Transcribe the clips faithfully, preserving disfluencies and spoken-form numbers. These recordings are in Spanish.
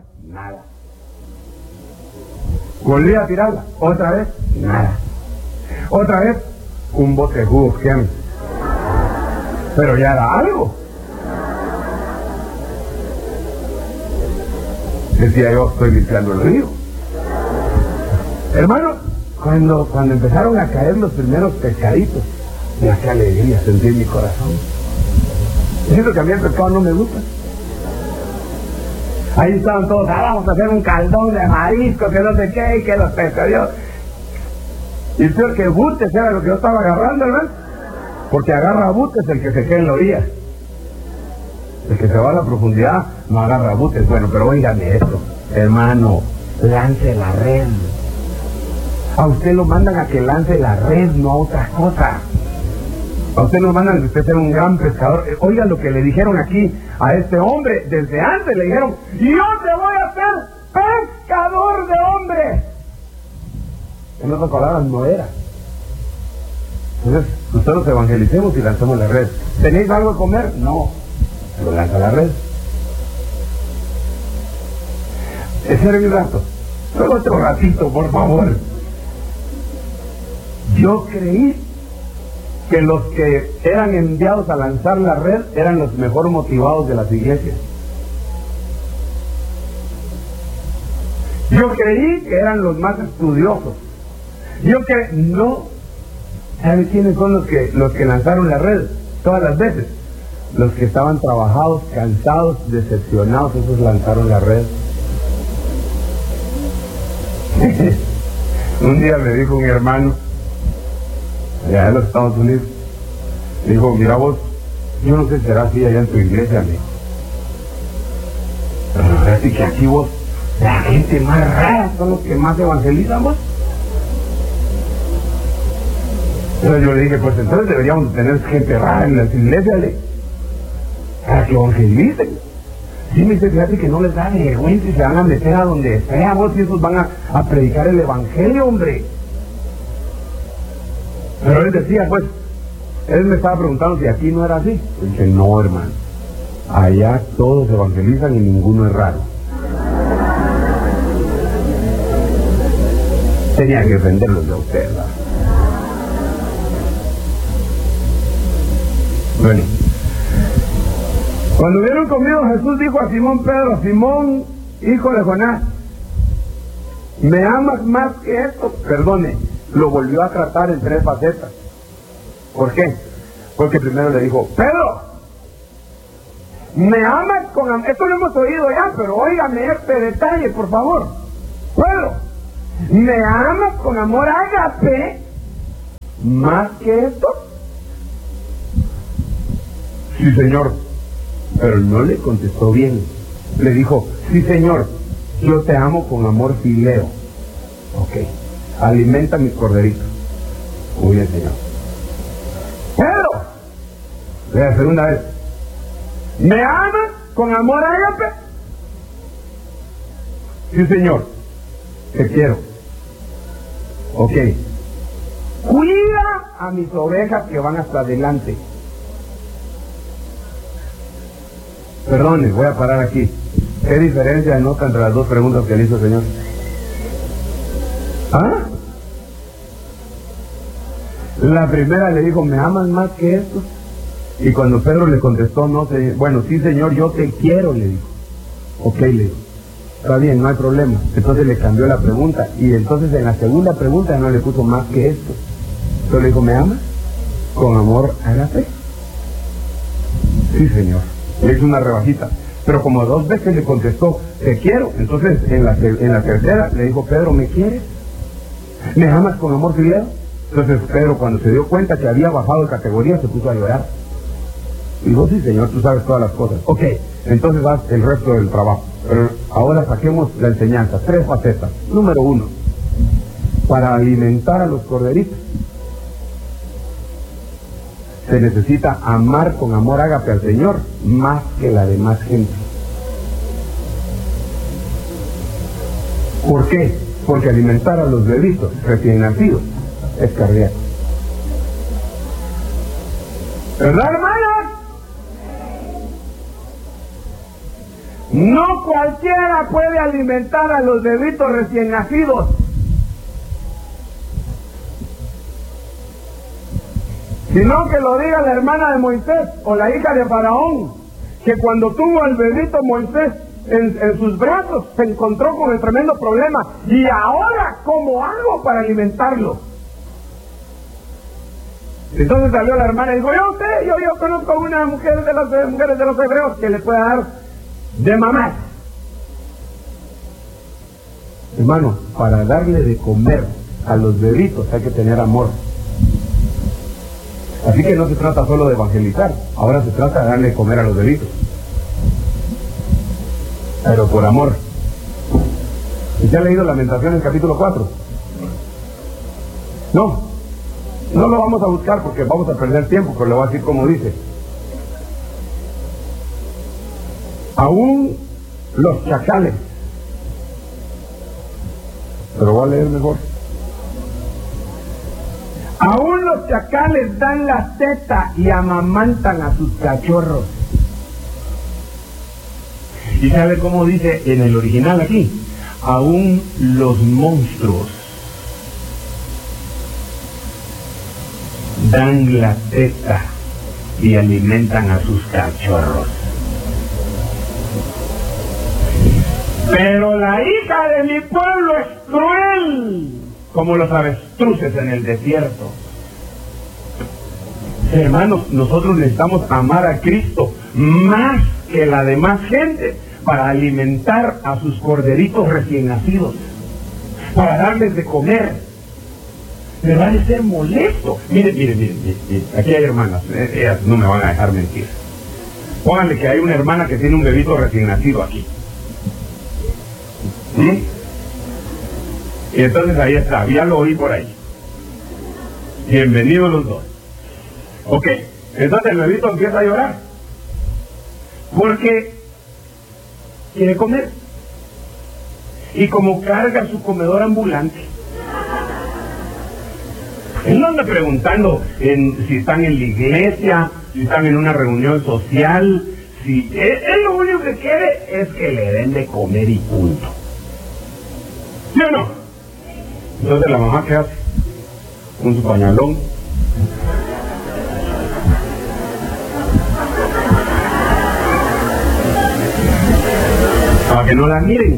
nada. Volví a tirarla, otra vez, nada. Otra vez, un bote de jugo Ken. Pero ya era algo. Decía yo, estoy limpiando el río. Hermano, cuando, cuando empezaron a caer los primeros pescaditos, mira qué alegría sentí en mi corazón. Siento que a mí el pescado no me gusta. Ahí estaban todos, ah, vamos a hacer un caldón de marisco, que no sé qué, y que los pescadillos. Y peor que butes era lo que yo estaba agarrando, hermano. Porque agarra butes el que se queda en la orilla. El que se va a la profundidad no agarra butes. Bueno, pero óigame esto, hermano, lance la red. A usted lo mandan a que lance la red, no a otras cosas. A usted lo mandan a usted ser un gran pescador. Oiga lo que le dijeron aquí a este hombre. Desde antes le dijeron, yo te voy a hacer pescador de hombres. En otras palabras, no era. Entonces, nosotros evangelicemos y lanzamos la red. ¿Tenéis algo de comer? No. Pero lanza la red. Ese era mi rato. Solo otro ratito, por favor. Yo creí que los que eran enviados a lanzar la red eran los mejor motivados de las iglesias. Yo creí que eran los más estudiosos. Yo que no. ¿Sabe quiénes son los que los que lanzaron la red? Todas las veces. Los que estaban trabajados, cansados, decepcionados, esos lanzaron la red. Un día me dijo un hermano allá de los Estados Unidos, me dijo, mira vos, yo no sé si será así allá en tu iglesia, me dijo, pero me parece que aquí vos, la gente más rara son los que más evangelizan vos. Entonces yo le dije, pues entonces deberíamos tener gente rara en las iglesias, le, para que evangelicen. Sí, me dice, fíjate que no les da vergüenza y se van a meter a donde sea vos y esos van a, a predicar el evangelio, hombre. Pero él decía, pues, él me estaba preguntando si aquí no era así. Yo dije, no, hermano, allá todos evangelizan y ninguno es raro. Tenía que defenderlos de usted, ¿verdad? Bueno, cuando hubieron comido, Jesús dijo a Simón Pedro, Simón, hijo de Jonás, ¿me amas más que esto? Perdone, lo volvió a tratar en tres facetas. ¿Por qué? Porque primero le dijo, Pedro, ¿me amas con amor? Esto lo hemos oído ya, pero óigame este detalle, por favor. Pedro, ¿me amas con amor ágape más que esto? Sí, Señor. Pero no le contestó bien. Le dijo, sí, Señor, yo te amo con amor fileo. Ok, alimenta mis corderitos. Muy bien, Señor. Pero, la segunda vez, ¿me amas con amor ágape? Sí, Señor, te quiero. Ok, cuida a mis ovejas que van hasta adelante. Perdone, voy a parar aquí. ¿Qué diferencia nota entre las dos preguntas que le hizo el Señor? ¿Ah? La primera le dijo, ¿me amas más que esto? Y cuando Pedro le contestó, no sé, bueno, sí, Señor, yo te quiero, le dijo. Ok, le dijo, está bien, no hay problema. Entonces le cambió la pregunta y entonces en la segunda pregunta no le puso más que esto. Entonces le dijo, ¿me amas? Con amor ágape. Sí, Señor. Le hizo una rebajita, pero como dos veces le contestó, te quiero, entonces en la, en la tercera le dijo, Pedro, ¿me quieres? ¿Me amas con amor filial? Entonces Pedro, cuando se dio cuenta que había bajado de categoría, se puso a llorar. Y dijo, sí, Señor, tú sabes todas las cosas. Ok, entonces haz el resto del trabajo. Pero ahora saquemos la enseñanza, tres facetas. Número uno, para alimentar a los corderitos se necesita amar con amor ágape al Señor más que la demás gente. ¿Por qué? Porque alimentar a los bebitos recién nacidos es cardíaco. ¿Verdad, hermanos? No cualquiera puede alimentar a los bebitos recién nacidos. Sino que lo diga la hermana de Moisés o la hija de Faraón, que cuando tuvo al bebito Moisés en, en sus brazos se encontró con el tremendo problema. ¿Y ahora cómo hago para alimentarlo? Entonces salió la hermana y dijo: yo sé, yo, yo conozco una mujer de las de, mujeres de los hebreos que le puede dar de mamar. Hermano, para darle de comer a los bebitos hay que tener amor. Así que no se trata solo de evangelizar, ahora se trata de darle de comer a los bebitos, pero por amor. ¿Usted ha leído Lamentaciones capítulo cuatro? No, no lo vamos a buscar porque vamos a perder tiempo, pero le voy a decir como dice. Aún los chacales, pero voy a leer mejor. Aún los chacales dan la teta y amamantan a sus cachorros. ¿Y sabe cómo dice en el original aquí? Aún los monstruos dan la teta y alimentan a sus cachorros. Pero la hija de mi pueblo es cruel, como los avestruces en el desierto. Hermanos, nosotros necesitamos amar a Cristo más que la demás gente para alimentar a sus corderitos recién nacidos, para darles de comer. Pero ha de ser molesto. Miren, miren, miren, miren, miren. Aquí hay hermanas, ellas no me van a dejar mentir. Pónganle que hay una hermana que tiene un bebito recién nacido aquí. ¿Sí? Y entonces ahí está, ya lo oí por ahí. Bienvenidos los dos. Ok, entonces el bebito empieza a llorar porque quiere comer. Y como carga su comedor ambulante, él no anda preguntando en, si están en la iglesia, si están en una reunión social, si él, él lo único que quiere es que le den de comer y punto. ¿Sí o no? Entonces la mamá, ¿qué hace? Con su pañalón, para que no la miren.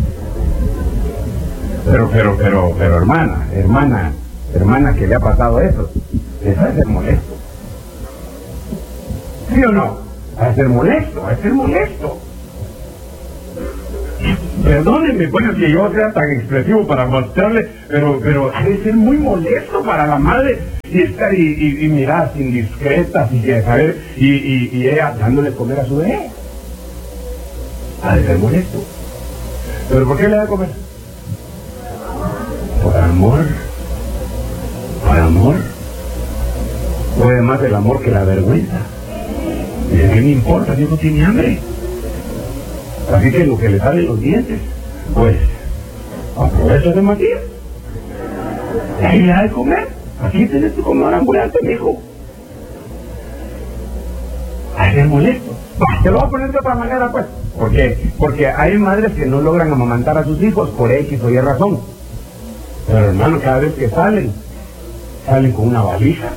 Pero, pero, pero, pero hermana, hermana, hermana, que le ha pasado eso, eso es ser molesto. ¿Sí o no? A ser molesto, a ser molesto. Perdónenme, bueno, que yo sea tan expresivo para mostrarle, pero, pero ha de ser muy molesto para la madre y estar y, y, y miradas indiscretas y que saber, y, y, y ella dándole comer a su bebé. Ha de ser molesto. ¿Pero por qué le da de comer? Por amor. Por amor. Puede más el amor que la vergüenza. ¿Y qué me importa? Dios no tiene hambre. Así que lo que le sale en los dientes, pues, aprovecha de Matías. Y ahí le da de comer. Aquí tenés tu comedor ambulante, mijo. Hay que ser molesto. Bah, te lo voy a poner de otra manera, pues. ¿Por qué? Porque hay madres que no logran amamantar a sus hijos por X o Y razón. Pero hermano, cada vez que salen, salen con una valija.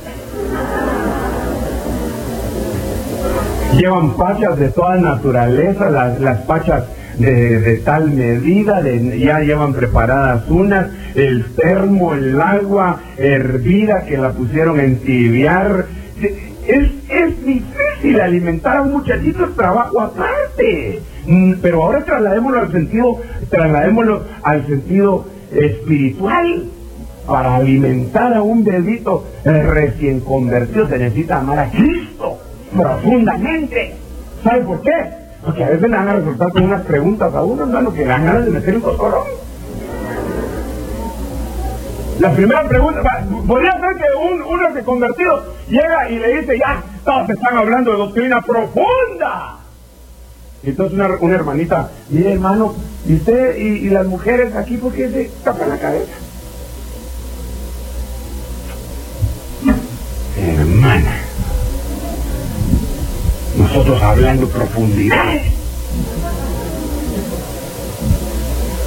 Llevan pachas de toda naturaleza, las, las pachas de, de tal medida, de, ya llevan preparadas unas, el termo, el agua hervida que la pusieron a entibiar. Es, es difícil alimentar a un muchachito, es trabajo aparte. Pero ahora trasladémoslo al sentido, trasladémoslo al sentido espiritual. Para alimentar a un bebito recién convertido se necesita amar a Cristo profundamente. ¿Sabe por qué? Porque a veces le van a resultar con unas preguntas a uno, hermano, que le dan ganas de meter un coscorrón. La primera pregunta, podría ser que un, uno de convertido llega y le dice: ya, todos están hablando de doctrina profunda. Y entonces una, una hermanita: mire, hermano, ¿y usted y, y las mujeres aquí por qué se tapan la cabeza? Hermana, nosotros hablando profundidad.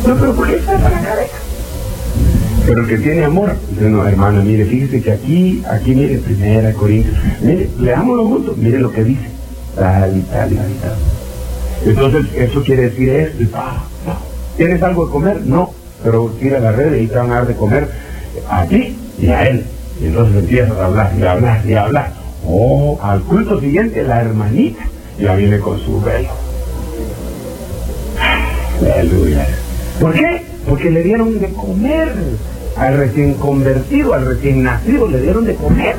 No, pero ¿por qué está para la cabeza? Pero el que tiene amor, dice, no, hermano, mire, fíjese que aquí, aquí, mire, primera Corintios, mire, leámoslo juntos, mire lo que dice, tal y tal y tal y tal. Entonces, eso quiere decir esto, y pa, pa. ¿Tienes algo de comer? No, pero tira la red y ahí te van a dar de comer a ti y a él. Y entonces empiezas a hablar, y a hablar, y a hablar. Oh, al culto siguiente, la hermanita ya viene con su velo. Aleluya. ¿Por qué? Porque le dieron de comer. Al recién convertido, al recién nacido, le dieron de comer.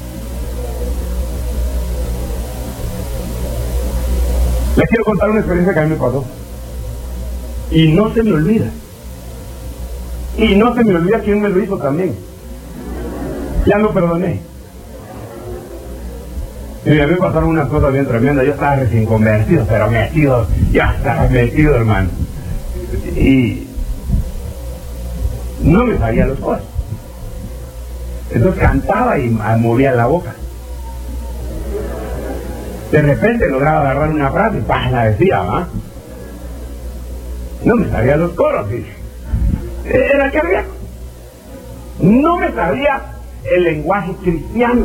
Les quiero contar una experiencia que a mí me pasó. Y no se me olvida. Y no se me olvida quién me lo hizo también. Ya lo perdoné. Y a mí me pasaron unas cosas bien tremendas. Yo estaba recién convertido, pero metido, ya estaba metido, hermano. Y no me salían los coros. Entonces cantaba y movía la boca. De repente lograba agarrar una frase y ¡pah! La decía, ¿va? No me salían los coros, ¿sí? Era que había. No me sabía el lenguaje cristiano.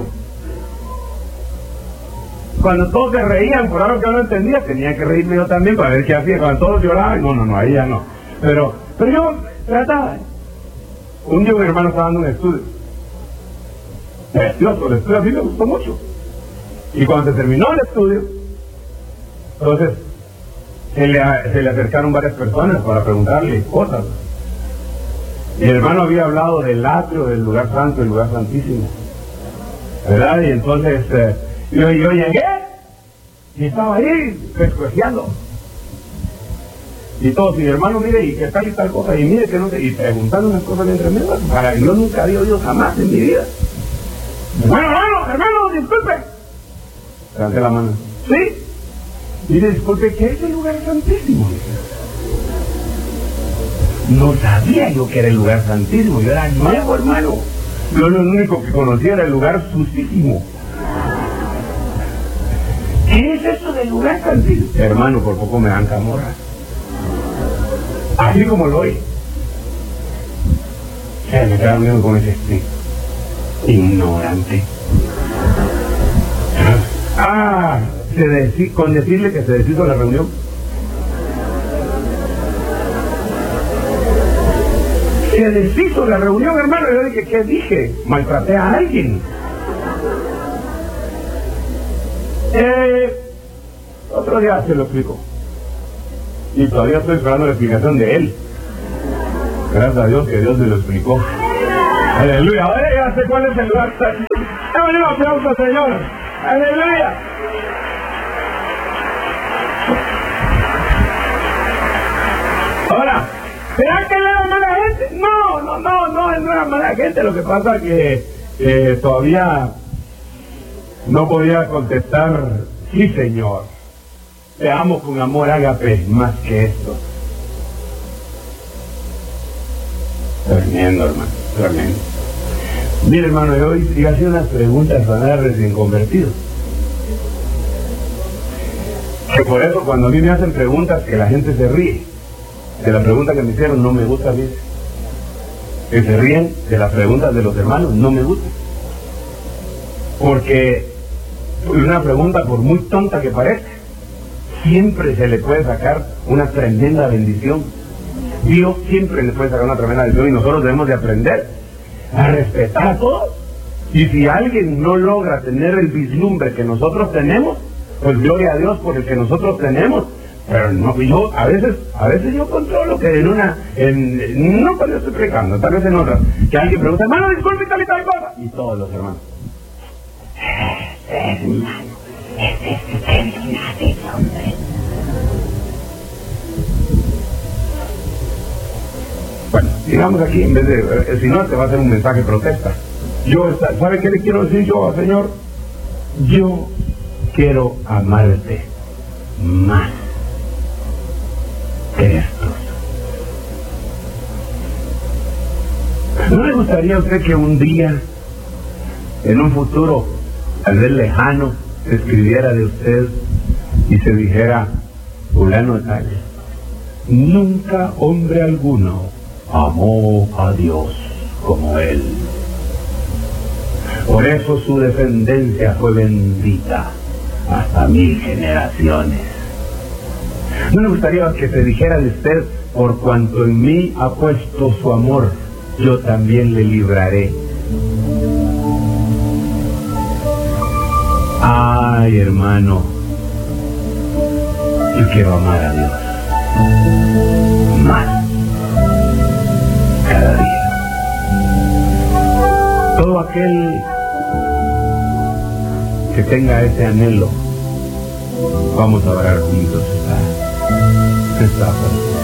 Cuando todos se reían por algo que yo no entendía, tenía que reírme yo también para ver qué hacía. Cuando todos lloraban, no, no, no, ahí ya no. Pero, pero yo trataba. Un día un hermano estaba dando un estudio. Precioso, el estudio a mí me gustó mucho. Y cuando se terminó el estudio, entonces se le, se le acercaron varias personas para preguntarle cosas. Y el hermano había hablado del atrio, del lugar santo, del lugar santísimo, ¿verdad? Y entonces eh, yo, yo llegué y estaba ahí pescueciando. Y todos, y mi hermano, mire, y qué tal y tal cosa, y mire que no sé, y preguntando unas cosas bien tremendas, para yo nunca había oído jamás en mi vida. Bueno, hermano, hermano, disculpe. Levanté la mano. ¿Sí? Mire, disculpe, ¿qué es el lugar santísimo? No sabía yo que era el lugar santísimo, yo era nuevo, hermano. Yo lo único que conocía era el lugar sucísimo. ¿Qué es eso del lugar santísimo? Hermano, por poco me dan camorra. Así como lo oí. Se me quedaron viendo con ese espíritu ignorante. Ah, se deci- con decirle que se deshizo la reunión. Se deshizo la reunión, hermano. Yo dije, ¿qué dije? Maltraté a alguien. Eh, otro día se lo explico. Y todavía estoy esperando la explicación de él. Gracias a Dios que Dios me lo explicó. Aleluya. Ahora ya sé cuál es el lugar. Dame un aplauso, Señor. Aleluya. Ahora, ¿será que él era mala gente? No, no, no, no, él no era mala gente. Lo que pasa es que eh, todavía no podía contestar, sí, Señor. Te amo con amor ágape, más que esto. Tremendo, hermano, tremendo. Mire, hermano, yo hoy iba a hacer unas preguntas para recién convertidos. Que por eso cuando a mí me hacen preguntas que la gente se ríe de la pregunta que me hicieron, no me gusta a mí. Que se ríen de las preguntas de los hermanos, no me gusta. Porque una pregunta, por muy tonta que parezca, siempre se le puede sacar una tremenda bendición. Dios siempre le puede sacar una tremenda bendición y nosotros debemos de aprender a respetar a todos. Y si alguien no logra tener el vislumbre que nosotros tenemos, pues gloria a Dios por el que nosotros tenemos. Pero no, yo a veces, a veces yo controlo que en una, en, no cuando estoy predicando, tal vez en otra, que alguien pregunta, hermano, disculpe tal y tal cosa, y todos los hermanos, hermano, bueno, digamos aquí, en vez de, eh, si no, te va a hacer un mensaje de protesta. Yo, ¿sabe qué le quiero decir yo, Señor? Yo quiero amarte más que esto. ¿No le gustaría a usted que un día, en un futuro, tal vez lejano, se escribiera de usted y se dijera, fulano de tal, Nunca hombre alguno amó a Dios como él. Por eso su descendencia fue bendita hasta mil generaciones. No me gustaría que se dijera de usted: por cuanto en mí ha puesto su amor, yo también le libraré. Ay, hermano, yo quiero amar a Dios más cada día. Todo aquel que tenga ese anhelo, vamos a orar juntos esta, esta